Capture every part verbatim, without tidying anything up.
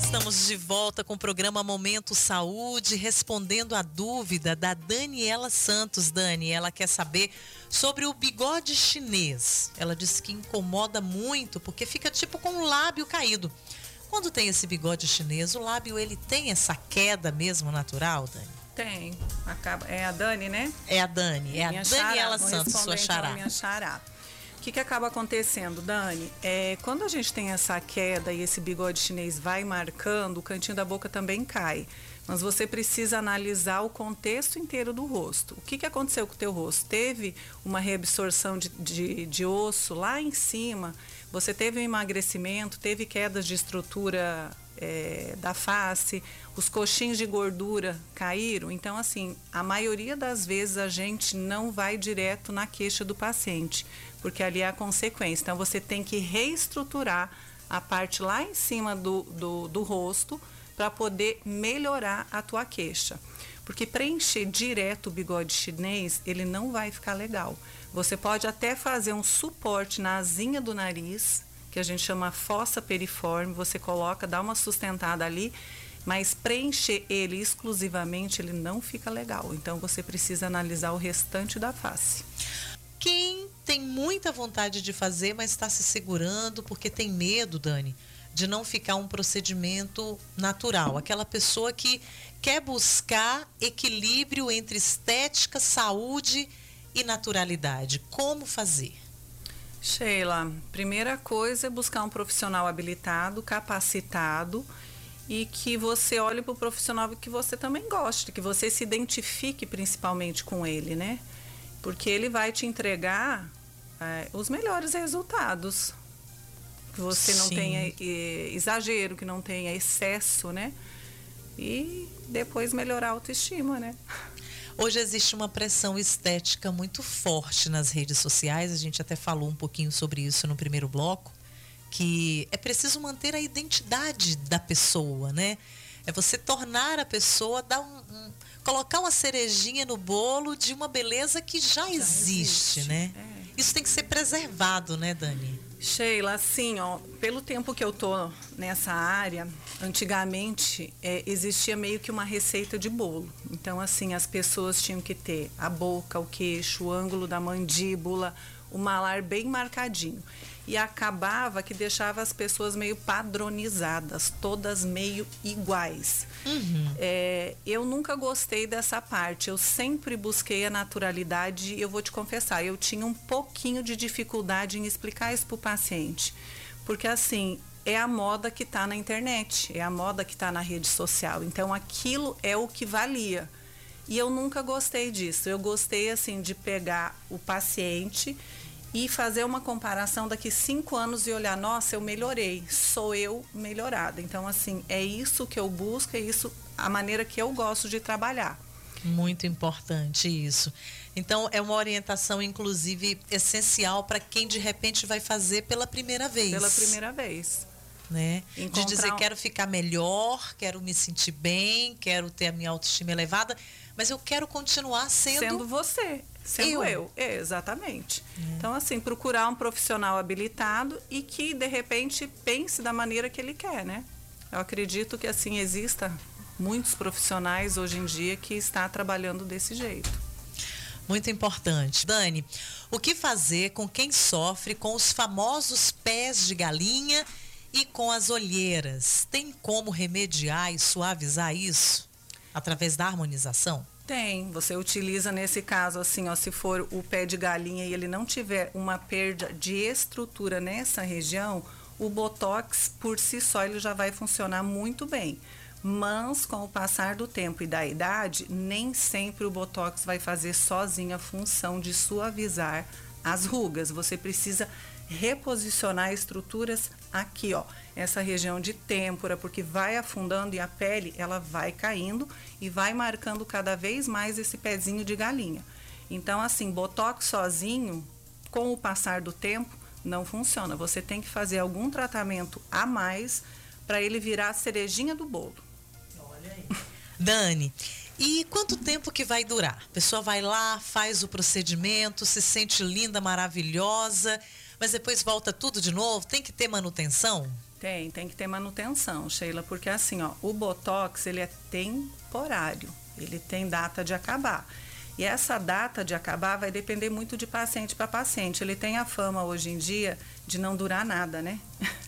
Estamos de volta com o programa Momento Saúde, respondendo a dúvida da Daniela Santos. Dani, ela quer saber sobre o bigode chinês. Ela disse que incomoda muito porque fica tipo com o lábio caído. Quando tem esse bigode chinês, o lábio ele tem essa queda mesmo natural, Dani? Tem. Acaba, é a Dani, né? É a Dani, é a minha Daniela xará. Santos, sua xará. Então, minha xará. O que, que acaba acontecendo, Dani? É, quando a gente tem essa queda e esse bigode chinês vai marcando, o cantinho da boca também cai. Mas você precisa analisar o contexto inteiro do rosto. O que, que aconteceu com o teu rosto? Teve uma reabsorção de, de, de osso lá em cima? Você teve um emagrecimento? Teve quedas de estrutura é, da face? Os coxins de gordura caíram? Então, assim, a maioria das vezes a gente não vai direto na queixa do paciente, porque ali é a consequência. Então, você tem que reestruturar a parte lá em cima do, do, do rosto para poder melhorar a tua queixa. Porque preencher direto o bigode chinês, ele não vai ficar legal. Você pode até fazer um suporte na asinha do nariz, que a gente chama fossa periforme, você coloca, dá uma sustentada ali, mas preencher ele exclusivamente, ele não fica legal. Então, você precisa analisar o restante da face. Quem tem muita vontade de fazer, mas está se segurando porque tem medo, Dani, de não ficar um procedimento natural. Aquela pessoa que quer buscar equilíbrio entre estética, saúde e naturalidade. Como fazer? Sheila, primeira coisa é buscar um profissional habilitado, capacitado e que você olhe para o profissional que você também goste, que você se identifique principalmente com ele, né? Porque ele vai te entregar é, os melhores resultados. Que você não Sim. tenha é, exagero, que não tenha excesso, né? E depois melhorar a autoestima, né? Hoje existe uma pressão estética muito forte nas redes sociais. A gente até falou um pouquinho sobre isso no primeiro bloco, que é preciso manter a identidade da pessoa, né? É você tornar a pessoa, dar um, um, colocar uma cerejinha no bolo de uma beleza que já, já existe, existe, né? É. Isso tem que ser preservado, né, Dani? Sheila, assim, ó, pelo tempo que eu tô nessa área, antigamente é, existia meio que uma receita de bolo. Então, assim, as pessoas tinham que ter a boca, o queixo, o ângulo da mandíbula, o malar bem marcadinho. E acabava que deixava as pessoas meio padronizadas, todas meio iguais. Uhum. É, eu nunca gostei dessa parte, eu sempre busquei a naturalidade e eu vou te confessar, eu tinha um pouquinho de dificuldade em explicar isso para o paciente. Porque assim, é a moda que está na internet, é a moda que está na rede social, então aquilo é o que valia. E eu nunca gostei disso, eu gostei assim de pegar o paciente e fazer uma comparação daqui cinco anos e olhar, nossa, eu melhorei, sou eu melhorada. Então, assim, é isso que eu busco, é isso a maneira que eu gosto de trabalhar. Muito importante isso. Então, é uma orientação, inclusive, essencial para quem, de repente, vai fazer pela primeira vez. Pela primeira vez. Né? De dizer, um... quero ficar melhor, quero me sentir bem, quero ter a minha autoestima elevada, mas eu quero continuar sendo... Sendo você. Sendo eu, eu. É, exatamente. É. Então, assim, procurar um profissional habilitado e que, de repente, pense da maneira que ele quer, né? Eu acredito que, assim, exista muitos profissionais hoje em dia que está trabalhando desse jeito. Muito importante. Dani, o que fazer com quem sofre com os famosos pés de galinha e com as olheiras? Tem como remediar e suavizar isso através da harmonização? Tem, você utiliza nesse caso assim, ó, se for o pé de galinha e ele não tiver uma perda de estrutura nessa região, o Botox por si só ele já vai funcionar muito bem. Mas com o passar do tempo e da idade, nem sempre o Botox vai fazer sozinho a função de suavizar as rugas. Você precisa reposicionar estruturas aqui, ó, essa região de têmpora, porque vai afundando e a pele ela vai caindo e vai marcando cada vez mais esse pezinho de galinha. Então, assim, Botox sozinho, com o passar do tempo, não funciona. Você tem que fazer algum tratamento a mais para ele virar a cerejinha do bolo. Olha aí. Dani, e quanto tempo que vai durar? A pessoa vai lá, faz o procedimento, se sente linda, maravilhosa, mas depois volta tudo de novo? Tem que ter manutenção? Tem, tem que ter manutenção, Sheila, porque assim, ó, o Botox, ele é temporário, ele tem data de acabar. E essa data de acabar vai depender muito de paciente para paciente. Ele tem a fama hoje em dia de não durar nada, né?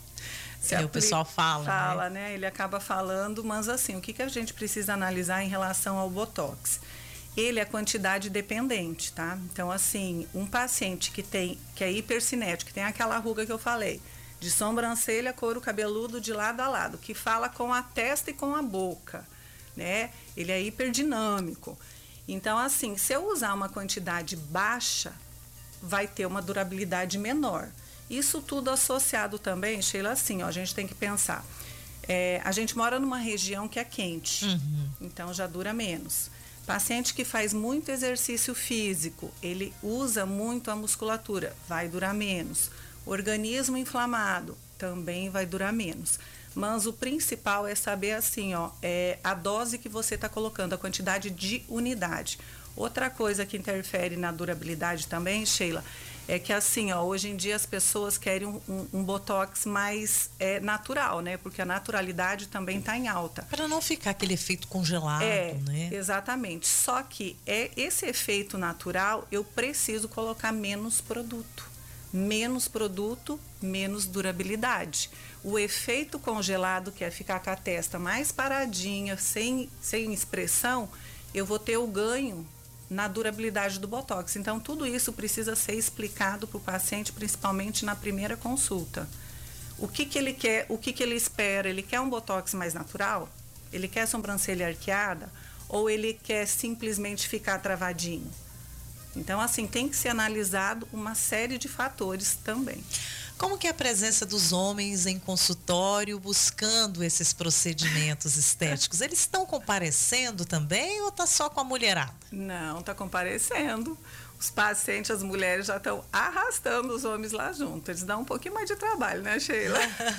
Se é, o pessoal fala, fala, né? né? Ele acaba falando, mas assim, o que, que a gente precisa analisar em relação ao Botox? Ele é quantidade dependente, tá? Então, assim, um paciente que tem, que é hipercinético, que tem aquela ruga que eu falei, de sobrancelha, couro cabeludo de lado a lado, que fala com a testa e com a boca, né? Ele é hiperdinâmico. Então, assim, se eu usar uma quantidade baixa, vai ter uma durabilidade menor. Isso tudo associado também, Sheila, assim, ó, a gente tem que pensar. É, a gente mora numa região que é quente, uhum. Então já dura menos. Paciente que faz muito exercício físico, ele usa muito a musculatura, vai durar menos. Organismo inflamado, também vai durar menos. Mas o principal é saber assim, ó, é a dose que você está colocando, a quantidade de unidade. Outra coisa que interfere na durabilidade também, Sheila, é que assim, ó, hoje em dia as pessoas querem um, um, um Botox mais é, natural, né? Porque a naturalidade também está em alta. Para não ficar aquele efeito congelado, é, né? Exatamente. Só que é esse efeito natural, eu preciso colocar menos produto. Menos produto, menos durabilidade. O efeito congelado, que é ficar com a testa mais paradinha, sem, sem expressão, eu vou ter o ganho na durabilidade do Botox. Então, tudo isso precisa ser explicado para o paciente, principalmente na primeira consulta. O que, que ele quer, o que, que ele espera? Ele quer um Botox mais natural? Ele quer sobrancelha arqueada? Ou ele quer simplesmente ficar travadinho? Então, assim, tem que ser analisado uma série de fatores também. Como que é a presença dos homens em consultório buscando esses procedimentos estéticos? Eles estão comparecendo também ou está só com a mulherada? Não, está comparecendo. Os pacientes, as mulheres já estão arrastando os homens lá junto. Eles dão um pouquinho mais de trabalho, né, Sheila?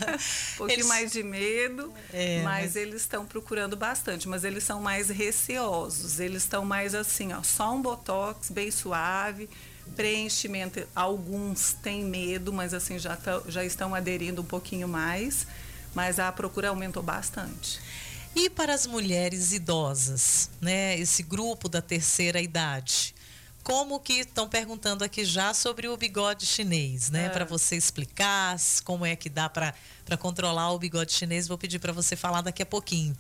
Um pouquinho eles... mais de medo, é, mas, mas eles estão procurando bastante. Mas eles são mais receosos. Eles estão mais assim, ó, só um Botox bem suave, preenchimento. Alguns têm medo, mas assim já, tão, já estão aderindo um pouquinho mais. Mas a procura aumentou bastante. E para as mulheres idosas, né? Esse grupo da terceira idade. Como que estão perguntando aqui já sobre o bigode chinês, né? É. Para você explicar como é que dá para controlar o bigode chinês, vou pedir para você falar daqui a pouquinho.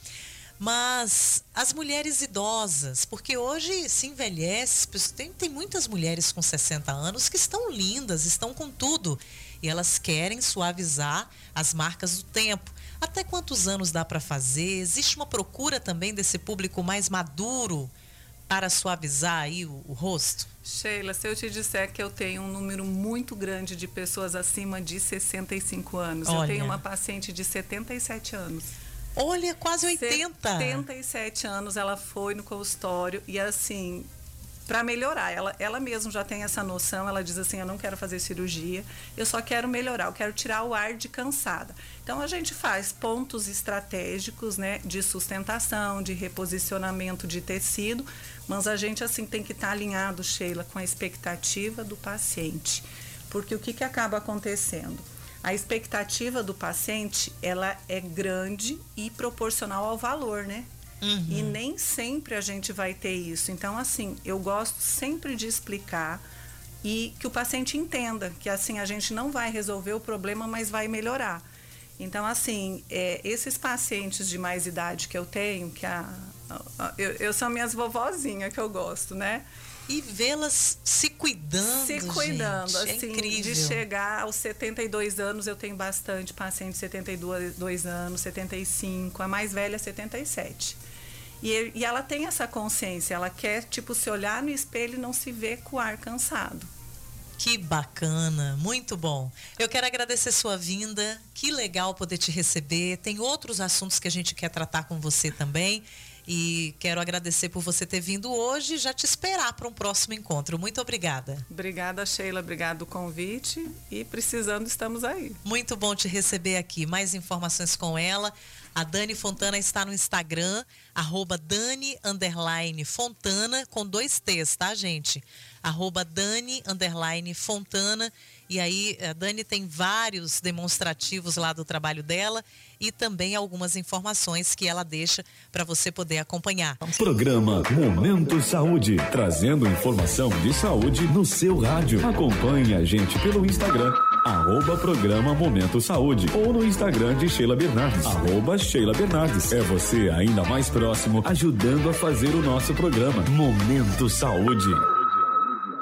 Mas as mulheres idosas, porque hoje se envelhece, tem, tem muitas mulheres com sessenta anos que estão lindas, estão com tudo. E elas querem suavizar as marcas do tempo. Até quantos anos dá para fazer? Existe uma procura também desse público mais maduro para suavizar aí o, o rosto? Sheila, se eu te disser que eu tenho um número muito grande de pessoas acima de sessenta e cinco anos. Olha. Eu tenho uma paciente de setenta e sete anos. Olha, quase oitenta. setenta e sete anos ela foi no consultório e assim, para melhorar, ela, ela mesma já tem essa noção, ela diz assim, eu não quero fazer cirurgia, eu só quero melhorar, eu quero tirar o ar de cansada. Então a gente faz pontos estratégicos, né, de sustentação, de reposicionamento de tecido, mas a gente assim tem que estar tá alinhado, Sheila, com a expectativa do paciente. Porque o que, que acaba acontecendo? A expectativa do paciente, ela é grande e proporcional ao valor, né? Uhum. E nem sempre a gente vai ter isso. Então, assim, eu gosto sempre de explicar e que o paciente entenda que, assim, a gente não vai resolver o problema, mas vai melhorar. Então, assim, é, esses pacientes de mais idade que eu tenho, que a, a, eu, eu são minhas vovozinhas que eu gosto, né? E vê-las se cuidando, Se cuidando, gente, assim, é incrível. De chegar aos setenta e dois anos, eu tenho bastante paciente de setenta e dois anos, setenta e cinco, a mais velha setenta e sete. E, e ela tem essa consciência, ela quer, tipo, se olhar no espelho e não se ver com o ar cansado. Que bacana, muito bom. Eu quero agradecer sua vinda, que legal poder te receber. Tem outros assuntos que a gente quer tratar com você também. E quero agradecer por você ter vindo hoje e já te esperar para um próximo encontro. Muito obrigada. Obrigada, Sheila. Obrigado o convite. E precisando, estamos aí. Muito bom te receber aqui. Mais informações com ela, A Dani Fontana está no Instagram, arroba Dani underline Fontana, com dois T's, tá, gente? Arroba Dani underline Fontana. E aí, a Dani tem vários demonstrativos lá do trabalho dela e também algumas informações que ela deixa para você poder acompanhar. Programa Momento Saúde, trazendo informação de saúde no seu rádio. Acompanhe a gente pelo Instagram, arroba Programa Momento Saúde, ou no Instagram de Sheila Bernardes, arroba Sheila Bernardes. É você ainda mais próximo, ajudando a fazer o nosso programa Momento Saúde.